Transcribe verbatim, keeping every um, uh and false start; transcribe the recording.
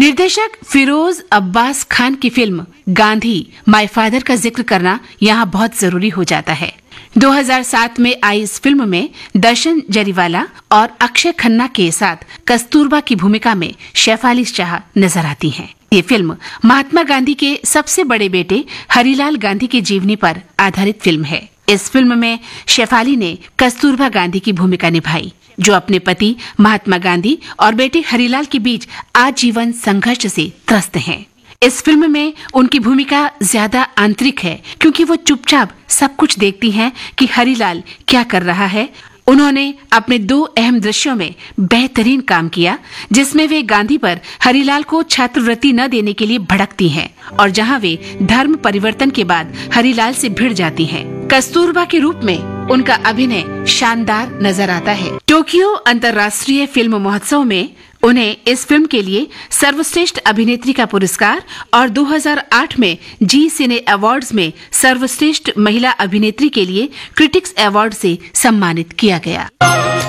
निर्देशक फिरोज अब्बास खान की film Gandhi my father का जिक्र करना यहाँ बहुत जरूरी हो जाता है। दो हज़ार सात में आई इस फिल्म में दर्शन जरीवाला और अक्षय खन्ना के साथ कस्तूरबा की भूमिका में शेफाली शाह नजर आती हैं। ये फिल्म महात्मा गांधी के सबसे बड़े बेटे हरिलाल गांधी की जीवनी पर आधारित फिल्म है। इस फिल्म में शेफाली ने कस्तूरबा गांधी की भूमिका निभाई, जो अपने पति महात्मा गांधी और बेटे हरिलाल के बीच आजीवन संघर्ष से त्रस्त हैं। इस फिल्म में उनकी भूमिका ज्यादा आंतरिक है, क्योंकि वो चुपचाप सब कुछ देखती हैं कि हरिलाल क्या कर रहा है। उन्होंने अपने दो अहम दृश्यों में बेहतरीन काम किया, जिसमें वे गांधी पर हरिलाल को छात्रवृत्ति न देने के लिए भड़कती हैं और जहां वे धर्म परिवर्तन के बाद हरिलाल से भिड़ जाती हैं। कस्तूरबा के रूप में उनका अभिनय शानदार नजर आता है। टोक्यो अंतर्राष्ट्रीय फिल्म महोत्सव में उन्हें इस फिल्म के लिए सर्वश्रेष्ठ अभिनेत्री का पुरस्कार और दो हज़ार आठ में जी सिने अवार्ड्स में सर्वश्रेष्ठ महिला अभिनेत्री के लिए क्रिटिक्स अवार्ड से सम्मानित किया गया।